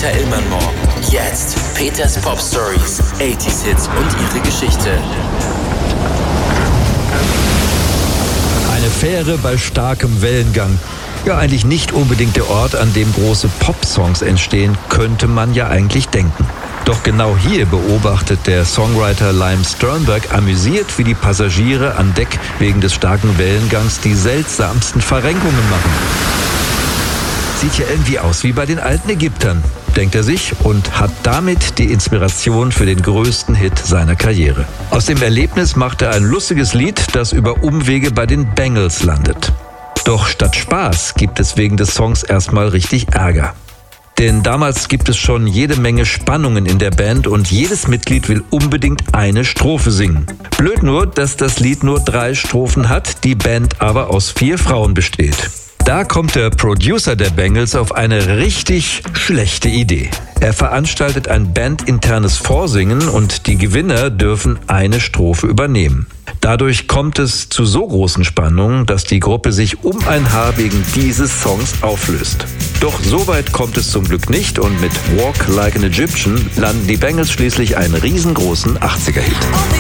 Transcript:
Peter Illmann-Mohr. Jetzt Peters Pop Stories, 80s Hits und ihre Geschichte. Eine Fähre bei starkem Wellengang. Ja, eigentlich nicht unbedingt der Ort, an dem große Pop-Songs entstehen, könnte man ja eigentlich denken. Doch genau hier beobachtet der Songwriter Lime Sternberg amüsiert, wie die Passagiere an Deck wegen des starken Wellengangs die seltsamsten Verrenkungen machen. Sieht ja irgendwie aus wie bei den alten Ägyptern, denkt er sich und hat damit die Inspiration für den größten Hit seiner Karriere. Aus dem Erlebnis macht er ein lustiges Lied, das über Umwege bei den Bangles landet. Doch statt Spaß gibt es wegen des Songs erstmal richtig Ärger. Denn damals gibt es schon jede Menge Spannungen in der Band und jedes Mitglied will unbedingt eine Strophe singen. Blöd nur, dass das Lied nur 3 Strophen hat, die Band aber aus 4 Frauen besteht. Da kommt der Producer der Bangles auf eine richtig schlechte Idee. Er veranstaltet ein bandinternes Vorsingen und die Gewinner dürfen eine Strophe übernehmen. Dadurch kommt es zu so großen Spannungen, dass die Gruppe sich um ein Haar wegen dieses Songs auflöst. Doch so weit kommt es zum Glück nicht und mit Walk Like an Egyptian landen die Bangles schließlich einen riesengroßen 80er-Hit.